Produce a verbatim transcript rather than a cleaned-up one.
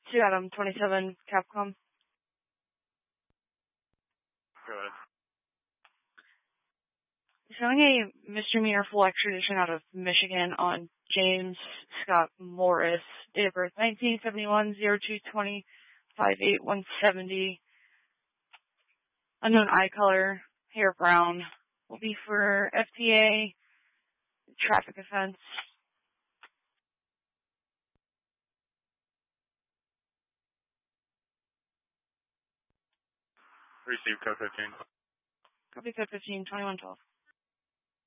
two Adam twenty-seven Capcom. Go ahead. Showing a misdemeanor full extradition out of Michigan on James Scott Morris, date of birth nineteen seventy-one, oh two twenty, five eight one seventy, unknown eye color, hair brown, will be for F T A, traffic offense. Receive code fifteen. Copy code fifteen, twenty-one twelve.